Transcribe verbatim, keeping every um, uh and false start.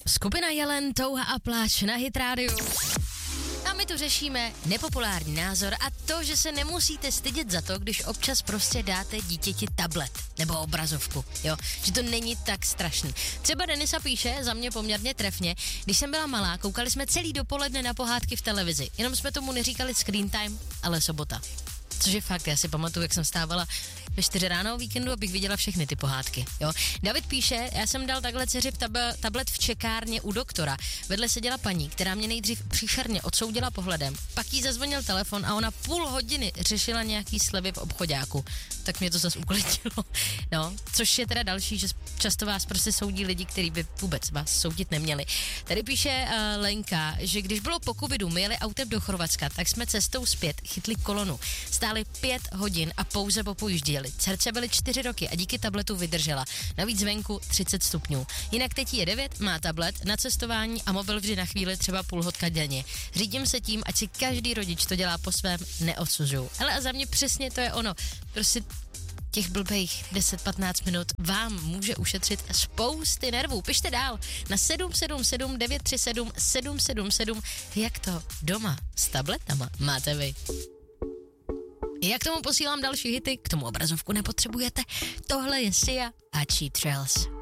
Skupina Jelen, Touha a pláč na Hit rádiu. A my tu řešíme nepopulární názor a to, že se nemusíte stydět za to, když občas prostě dáte dítěti tablet nebo obrazovku, jo, že to není tak strašný. Třeba Denisa píše, za mě poměrně trefně, když jsem byla malá, koukali jsme celý dopoledne na pohádky v televizi, jenom jsme tomu neříkali screen time, ale sobota. Což je fakt, já si pamatuju, jak jsem stávala ve čtyři ráno o víkendu, abych viděla všechny ty pohádky, jo. David píše, já jsem dal takhle dceři tab- tablet v čekárně u doktora. Vedle seděla paní, která mě nejdřív příšerně odsoudila pohledem, pak jí zazvonil telefon a ona půl hodiny řešila nějaký slevy v obchoďáku. Tak mě to zase uklidilo. No, což je teda další, že často vás prostě soudí lidi, kteří by vůbec vás soudit neměli. Tady píše uh, Lenka, že když bylo po covidu, my jeli autem do Chorvatska, tak jsme cestou zpět chytli kolonu. Stáli pět hodin a pouze popojížděli. Dcerce byly čtyři roky a díky tabletu vydržela. Navíc venku třicet stupňů. Jinak teď je devět, má tablet na cestování a mobil vždy na chvíli třeba půl hodka denně. Řídím se tím, ať si každý rodič to dělá po svém, neodsuzuju. Ale a za mě přesně to je ono. Prostě těch blbejch deset patnáct minut vám může ušetřit spousty nervů. Pište dál na sedm sedm sedm devět tři sedm sedm sedm sedm, jak to doma s tabletama máte vy. Já k tomu posílám další hity, k tomu obrazovku nepotřebujete. Tohle je Sia a Cheap Thrills.